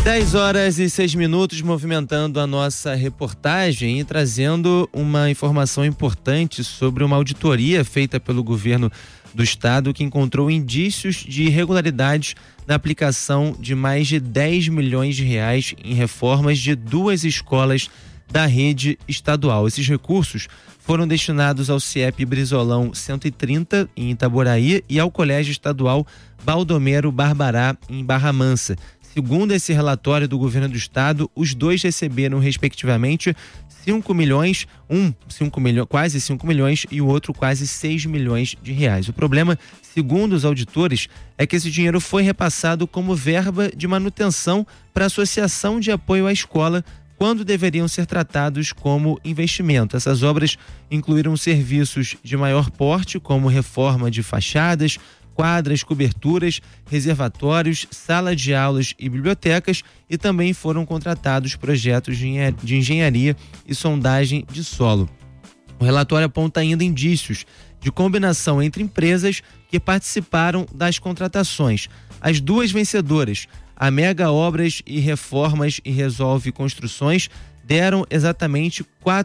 10h06, movimentando a nossa reportagem e trazendo uma informação importante sobre uma auditoria feita pelo governo do estado que encontrou indícios de irregularidades na aplicação de mais de 10 milhões de reais em reformas de 2 escolas da rede estadual. Esses recursos foram destinados ao CIEP Brizolão 130, em Itaboraí, e ao Colégio Estadual Baldomero Barbará, em Barra Mansa. Segundo esse relatório do governo do estado, os dois receberam, respectivamente, 5 milhões, quase 5 milhões e o outro quase 6 milhões de reais. O problema, segundo os auditores, é que esse dinheiro foi repassado como verba de manutenção para a Associação de Apoio à Escola, quando deveriam ser tratados como investimento. Essas obras incluíram serviços de maior porte, como reforma de fachadas, quadras, coberturas, reservatórios, sala de aulas e bibliotecas, e também foram contratados projetos de engenharia e sondagem de solo. O relatório aponta ainda indícios de combinação entre empresas que participaram das contratações. As duas vencedoras, a Mega Obras e Reformas e Resolve Construções, deram exatamente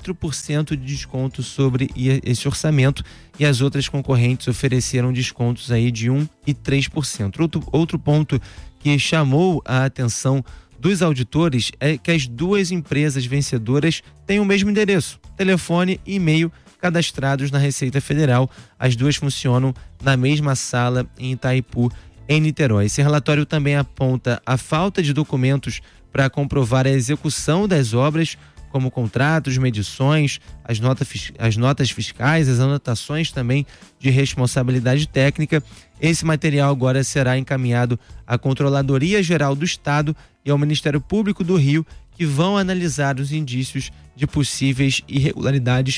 4% de desconto sobre esse orçamento, e as outras concorrentes ofereceram descontos aí de 1% e 3%. Outro ponto que chamou a atenção dos auditores é que as duas empresas vencedoras têm o mesmo endereço, telefone e e-mail cadastrados na Receita Federal. As duas funcionam na mesma sala em Itaipu, em Niterói. Esse relatório também aponta a falta de documentos para comprovar a execução das obras, como contratos, medições, as notas fiscais, as anotações também de responsabilidade técnica. Esse material agora será encaminhado à Controladoria Geral do Estado e ao Ministério Público do Rio, que vão analisar os indícios de possíveis irregularidades,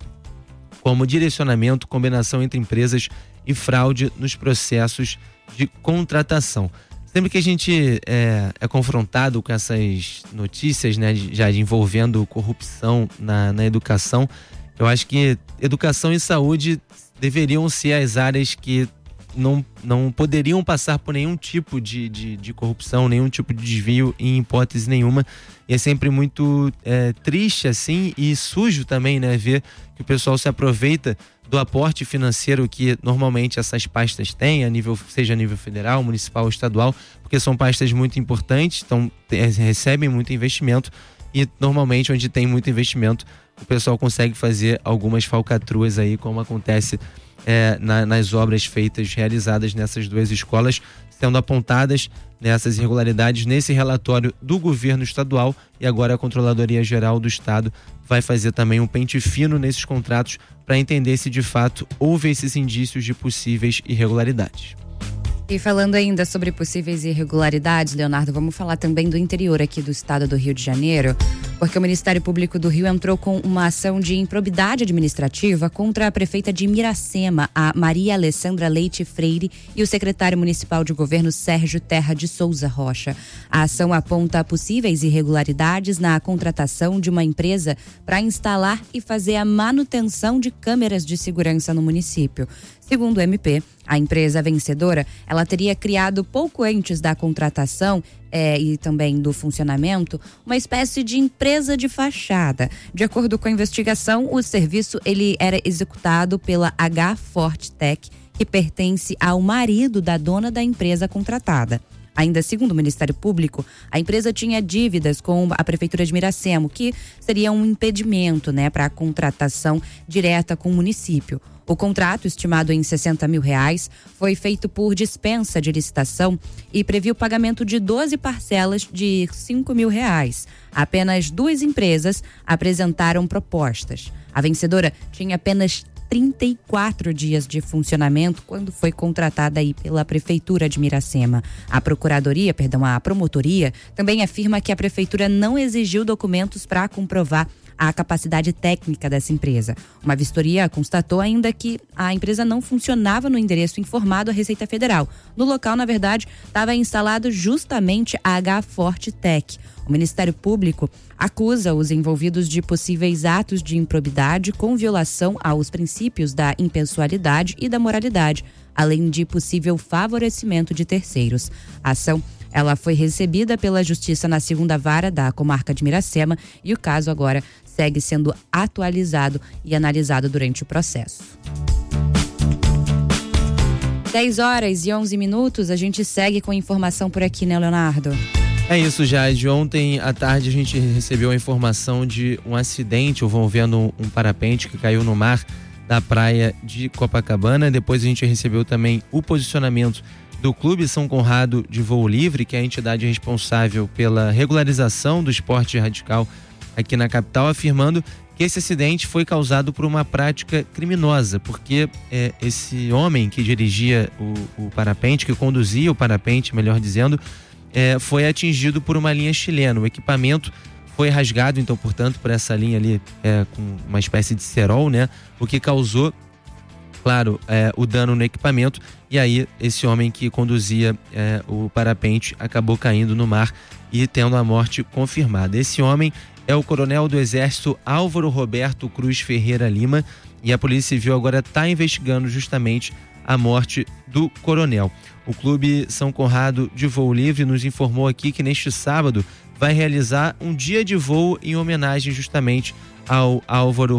como direcionamento, combinação entre empresas e fraude nos processos de contratação. Sempre que a gente é confrontado com essas notícias, né, já envolvendo corrupção na educação, eu acho que educação e saúde deveriam ser as áreas que não poderiam passar por nenhum tipo de corrupção, nenhum tipo de desvio, em hipótese nenhuma. E é sempre muito triste, assim, e sujo também, né, ver que o pessoal se aproveita do aporte financeiro que normalmente essas pastas têm, seja a nível federal, municipal ou estadual, porque são pastas muito importantes, então recebem muito investimento, e normalmente onde tem muito investimento o pessoal consegue fazer algumas falcatruas aí, como acontece nas obras realizadas nessas duas escolas, sendo apontadas nessas irregularidades nesse relatório do governo estadual, e agora a Controladoria Geral do Estado vai fazer também um pente fino nesses contratos para entender se de fato houve esses indícios de possíveis irregularidades. E falando ainda sobre possíveis irregularidades, Leonardo, vamos falar também do interior aqui do estado do Rio de Janeiro, porque o Ministério Público do Rio entrou com uma ação de improbidade administrativa contra a prefeita de Miracema, a Maria Alessandra Leite Freire, e o secretário municipal de governo Sérgio Terra de Souza Rocha. A ação aponta possíveis irregularidades na contratação de uma empresa para instalar e fazer a manutenção de câmeras de segurança no município. Segundo o MP, a empresa vencedora, ela teria criado pouco antes da contratação e também do funcionamento, uma espécie de empresa de fachada. De acordo com a investigação, o serviço ele era executado pela H Forte Tech, que pertence ao marido da dona da empresa contratada. Ainda segundo o Ministério Público, a empresa tinha dívidas com a Prefeitura de Miracema, que seria um impedimento, para a contratação direta com o município. O contrato, estimado em R$60 mil, foi feito por dispensa de licitação e previu o pagamento de 12 parcelas de R$5 mil. Apenas 2 empresas apresentaram propostas. A vencedora tinha apenas 34 dias de funcionamento quando foi contratada aí pela Prefeitura de Miracema. A promotoria também afirma que a Prefeitura não exigiu documentos para comprovar a capacidade técnica dessa empresa. Uma vistoria constatou ainda que a empresa não funcionava no endereço informado à Receita Federal. No local, na verdade, estava instalado justamente a H Forte Tech. O Ministério Público acusa os envolvidos de possíveis atos de improbidade com violação aos princípios da impessoalidade e da moralidade, além de possível favorecimento de terceiros. A ação Ela foi recebida pela Justiça na 2ª Vara da comarca de Miracema e o caso agora segue sendo atualizado e analisado durante o processo. 10h11, a gente segue com informação por aqui, né, Leonardo? É isso, Jade. Ontem à tarde a gente recebeu a informação de um acidente envolvendo um parapente que caiu no mar da praia de Copacabana. Depois a gente recebeu também o posicionamento do Clube São Conrado de Voo Livre, que é a entidade responsável pela regularização do esporte radical aqui na capital, afirmando que esse acidente foi causado por uma prática criminosa, porque esse homem que dirigia o parapente, que conduzia o parapente, melhor dizendo, foi atingido por uma linha chilena. O equipamento foi rasgado, então, portanto, por essa linha ali com uma espécie de cerol, né? O que causou, claro, o dano no equipamento, e aí esse homem que conduzia o parapente acabou caindo no mar e tendo a morte confirmada. Esse homem é o coronel do Exército Álvaro Roberto Cruz Ferreira Lima, e a Polícia Civil agora está investigando justamente a morte do coronel. O Clube São Conrado de Voo Livre nos informou aqui que neste sábado vai realizar um dia de voo em homenagem justamente ao Álvaro